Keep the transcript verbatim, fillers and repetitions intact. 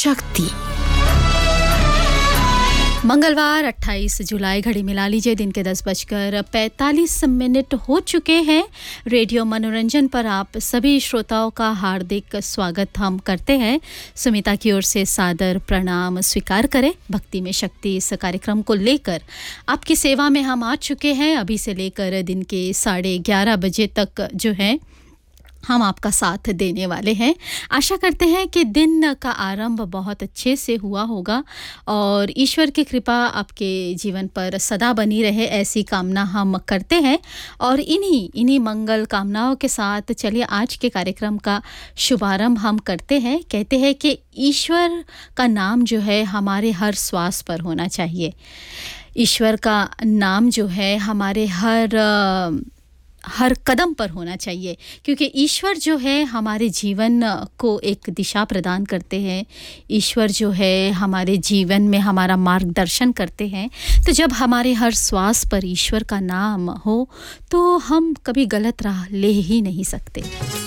शक्ति। मंगलवार अट्ठाईस जुलाई, घड़ी मिला लीजिए दिन के दस बजकर पैंतालीस मिनट हो चुके हैं। रेडियो मनोरंजन पर आप सभी श्रोताओं का हार्दिक स्वागत हम करते हैं। सुमिता की ओर से सादर प्रणाम स्वीकार करें। भक्ति में शक्ति इस कार्यक्रम को लेकर आपकी सेवा में हम आ चुके हैं। अभी से लेकर दिन के साढ़े ग्यारह बजे तक जो है हम आपका साथ देने वाले हैं। आशा करते हैं कि दिन का आरंभ बहुत अच्छे से हुआ होगा और ईश्वर की कृपा आपके जीवन पर सदा बनी रहे, ऐसी कामना हम करते हैं। और इन्हीं इन्हीं मंगल कामनाओं के साथ चलिए आज के कार्यक्रम का शुभारंभ हम करते हैं। कहते हैं कि ईश्वर का नाम जो है हमारे हर श्वास पर होना चाहिए। ईश्वर का नाम जो है हमारे हर हर कदम पर होना चाहिए, क्योंकि ईश्वर जो है हमारे जीवन को एक दिशा प्रदान करते हैं। ईश्वर जो है हमारे जीवन में हमारा मार्गदर्शन करते हैं। तो जब हमारे हर श्वास पर ईश्वर का नाम हो तो हम कभी गलत राह ले ही नहीं सकते।